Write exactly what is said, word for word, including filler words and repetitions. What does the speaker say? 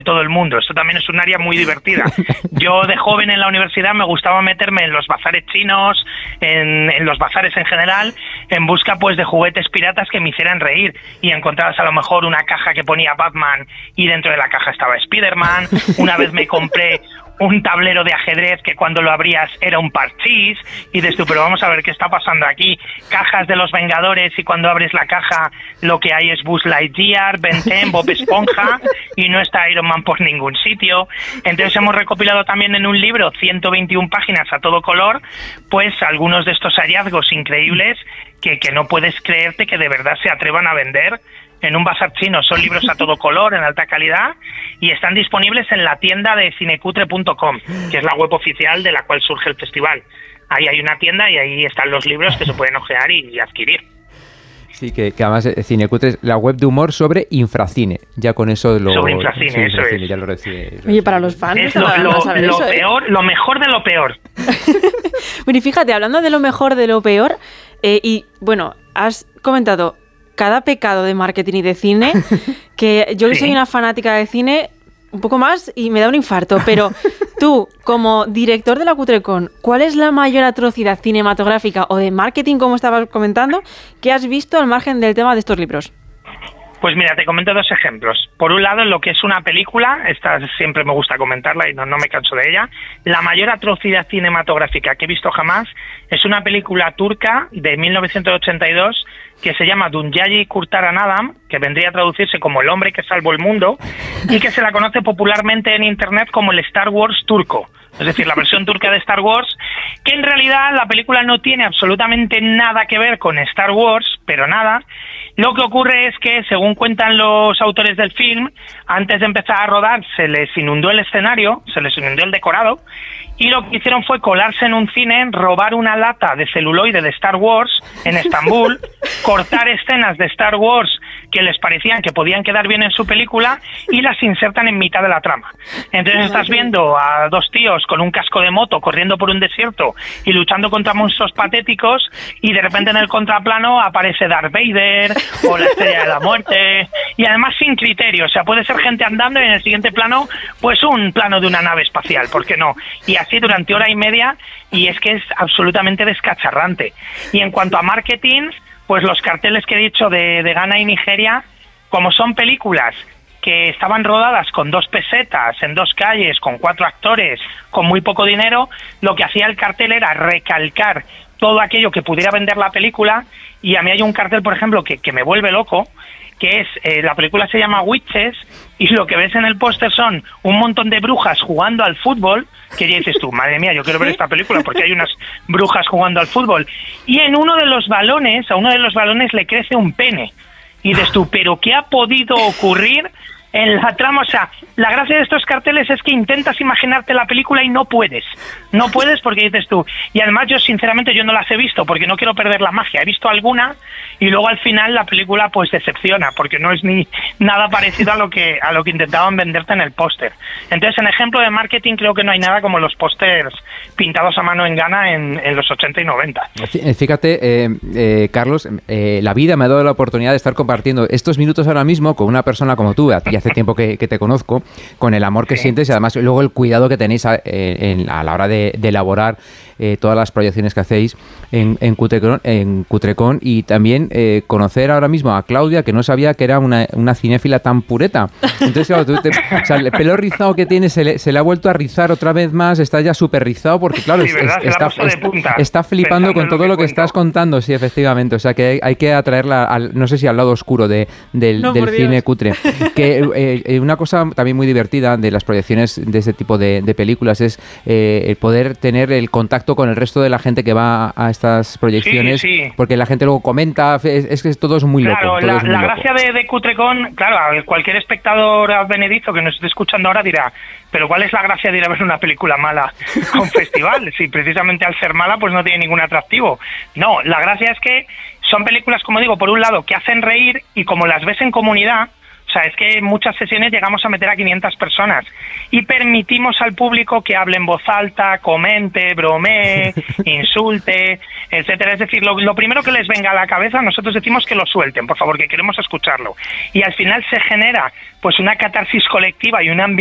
todo el mundo. Esto también es un área muy divertida. Yo de joven en la universidad me gustaba meterme en los bazares chinos, en, en los bazares en general, en busca pues de juguetes piratas que me hicieran reír, y encontrabas a lo mejor una caja que ponía Batman y dentro de la caja estaba Spiderman. Una vez me compré un tablero de ajedrez que cuando lo abrías era un parchís, y dices tú, pero vamos a ver qué está pasando aquí. Cajas de los Vengadores, y cuando abres la caja lo que hay es Buzz Lightyear, Ben ten, Bob Esponja, y no está Iron Man por ningún sitio. Entonces hemos recopilado también en un libro, ciento veintiuna páginas a todo color, pues algunos de estos hallazgos increíbles que, que no puedes creerte que de verdad se atrevan a vender en un bazar chino. Son libros a todo color, en alta calidad, y están disponibles en la tienda de cinecutre punto com, que es la web oficial de la cual surge el festival. Ahí hay una tienda y ahí están los libros que se pueden ojear y, y adquirir. Sí, que, que además eh, Cinecutre es la web de humor sobre infracine. Ya con eso lo... Sobre infracine, sí, eso infracine, es. Ya lo recibe, lo Oye, para los fans es lo, lo, lo eso, peor, ¿eh? lo mejor de lo peor. Bueno, y fíjate, hablando de lo mejor de lo peor, eh, y bueno, has comentado cada pecado de marketing y de cine, que yo que Sí. soy una fanática de cine, un poco más y me da un infarto, pero tú, como director de la Cutrecon, ¿cuál es la mayor atrocidad cinematográfica o de marketing, como estabas comentando, que has visto al margen del tema de estos libros? Pues mira, te comento dos ejemplos. Por un lado, en lo que es una película, esta siempre me gusta comentarla y no, no me canso de ella, la mayor atrocidad cinematográfica que he visto jamás es una película turca de mil novecientos ochenta y dos que se llama Dünyayı Kurtaran Adam, que vendría a traducirse como El hombre que salvó el mundo, y que se la conoce popularmente en internet como el Star Wars turco. Es decir, la versión turca de Star Wars, que en realidad la película no tiene absolutamente nada que ver con Star Wars, pero nada. Lo que ocurre es que, según cuentan los autores del film, antes de empezar a rodar se les inundó el escenario, se les inundó el decorado, y lo que hicieron fue colarse en un cine, robar una lata de celuloide de Star Wars en Estambul, cortar escenas de Star Wars que les parecían que podían quedar bien en su película y las insertan en mitad de la trama. Entonces estás viendo a dos tíos con un casco de moto corriendo por un desierto y luchando contra monstruos patéticos, y de repente en el contraplano aparece Darth Vader o la Estrella de la Muerte, y además sin criterio. O sea, puede ser gente andando y en el siguiente plano pues un plano de una nave espacial, ¿por qué no? Y así durante hora y media, y es que es absolutamente descacharrante. Y en cuanto a marketing, pues los carteles que he dicho de, de Ghana y Nigeria, como son películas que estaban rodadas con dos pesetas, en dos calles, con cuatro actores, con muy poco dinero, lo que hacía el cartel era recalcar todo aquello que pudiera vender la película. Y a mí hay un cartel, por ejemplo, que, que me vuelve loco, que es, eh, la película se llama Witches, y lo que ves en el póster son un montón de brujas jugando al fútbol, que ya dices tú, madre mía, yo quiero ver esta película porque hay unas brujas jugando al fútbol. Y en uno de los balones, a uno de los balones le crece un pene. Y dices tú, ¿pero qué ha podido ocurrir en la trama? O sea, la gracia de estos carteles es que intentas imaginarte la película y no puedes. No puedes porque dices tú. Y además yo, sinceramente, yo no las he visto porque no quiero perder la magia. He visto alguna y luego al final la película pues decepciona porque no es ni nada parecido a lo que a lo que intentaban venderte en el póster. Entonces, en ejemplo de marketing, creo que no hay nada como los pósters pintados a mano en Ghana en, en los ochenta y noventa. Fíjate, eh, eh, Carlos, eh, la vida me ha dado la oportunidad de estar compartiendo estos minutos ahora mismo con una persona como tú. A ti hace tiempo que, que te conozco, con el amor que sí. sientes, y además luego el cuidado que tenéis a, en, a la hora de, de elaborar eh, todas las proyecciones que hacéis en, en, Cutrecon, en Cutrecon, y también eh, conocer ahora mismo a Claudia, que no sabía que era una, una cinéfila tan pureta. Entonces, claro, tú te, o sea, el pelo rizado que tienes se le, se le ha vuelto a rizar otra vez más, está ya súper rizado porque, claro, sí, es, ¿verdad? es, está, está, está flipando con todo lo que, lo que estás contando, sí, efectivamente. O sea, que hay, hay que atraerla, al, no sé si al lado oscuro de, del, no, del cine cutre. Que eh, una cosa también muy divertida de las proyecciones de este tipo de, de películas es eh, el poder tener el contacto con el resto de la gente que va a estas proyecciones, sí, sí. porque la gente luego comenta, es, es que todo es muy loco. Claro, todo la, es muy la loco. gracia de, de Cutrecon, claro, cualquier espectador benedicto que nos esté escuchando ahora dirá, pero ¿cuál es la gracia de ir a ver una película mala con festival? Si precisamente al ser mala pues no tiene ningún atractivo. No, la gracia es que son películas, como digo, por un lado, que hacen reír, y como las ves en comunidad, o O sea, es que en muchas sesiones llegamos a meter a quinientas personas y permitimos al público que hable en voz alta, comente, bromee, insulte, etcétera. Es decir, lo, lo primero que les venga a la cabeza, nosotros decimos que lo suelten, por favor, que queremos escucharlo. Y al final se genera pues una catarsis colectiva y un ambiente